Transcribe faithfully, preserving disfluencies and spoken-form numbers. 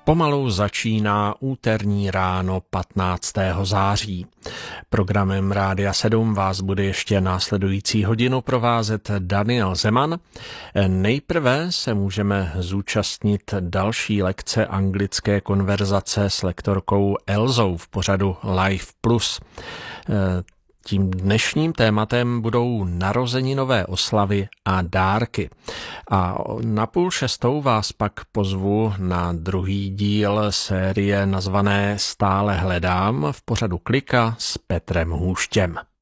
Pomalu začíná úterní ráno patnáctého září. Programem Rádia sedm vás bude ještě následující hodinu provázet Daniel Zeman. Nejprve se můžeme zúčastnit další lekce anglické konverzace s lektorkou Elzou v pořadu Live Plus. Tím dnešním tématem budou narozeninové oslavy a dárky. A na půl šestou vás pak pozvu na druhý díl série nazvané Stále hledám v pořadu Klika s Petrem Hůštěm.